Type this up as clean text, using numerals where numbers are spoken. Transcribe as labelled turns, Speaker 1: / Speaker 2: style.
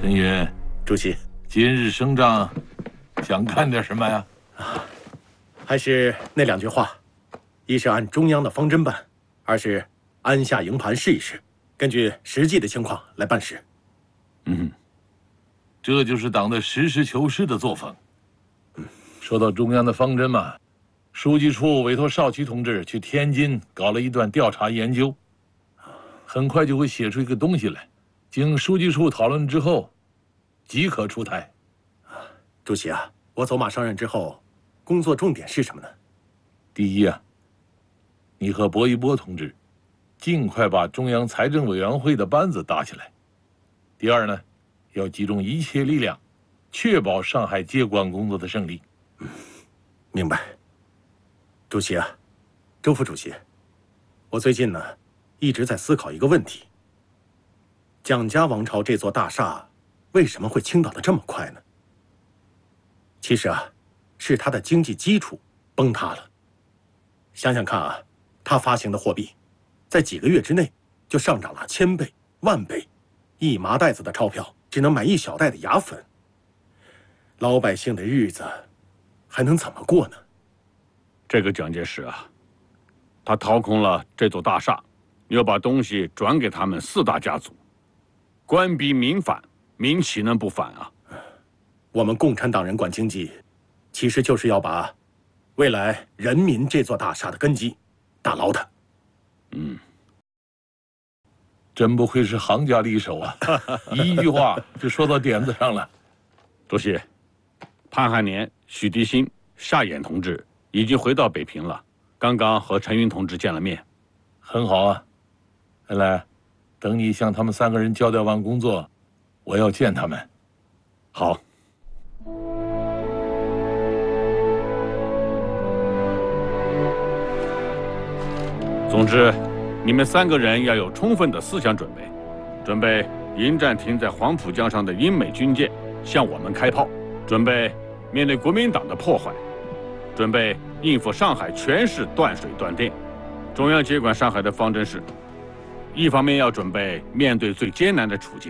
Speaker 1: 陈云，
Speaker 2: 主席，
Speaker 1: 今日升帐，想干点什么呀？
Speaker 2: 还是那两句话，一是按中央的方针办，二是安下营盘试一试，根据实际的情况来办事。
Speaker 1: 这就是党的实事求是的作风。说到中央的方针嘛，书记处委托少奇同志去天津搞了一段调查研究，很快就会写出一个东西来，经书记处讨论之后，即可出台。
Speaker 2: 主席啊，我走马上任之后，工作重点是什么呢？
Speaker 1: 第一啊，你和薄一波同志尽快把中央财政委员会的班子搭起来。第二呢，要集中一切力量，确保上海接管工作的胜利。
Speaker 2: 明白。主席啊，周副主席，我最近呢一直在思考一个问题：蒋家王朝这座大厦为什么会倾倒得这么快呢？其实啊，是它的经济基础崩塌了。想想看啊，他发行的货币，在几个月之内就上涨了1000倍、10000倍，一麻袋子的钞票只能买一小袋的牙粉。老百姓的日子还能怎么过呢？
Speaker 3: 这个蒋介石啊，他掏空了这座大厦，又把东西转给他们4大家族，官逼民反，民岂能不反啊？
Speaker 2: 我们共产党人管经济，其实就是要把未来人民这座大厦的根基打牢它。
Speaker 1: 真不愧是行家里手啊！一句话就说到点子上了。
Speaker 3: 主席，潘汉年、许涤新、夏衍同志已经回到北平了，刚刚和陈云同志见了面。
Speaker 1: 很好啊，来，等你向他们3个人交代完工作，我要见他们。
Speaker 3: 好。总之，你们3个人要有充分的思想准备，准备迎战停在黄浦江上的英美军舰向我们开炮，准备面对国民党的破坏，准备应付上海全市断水断电。中央接管上海的方针是：一方面要准备面对最艰难的处境，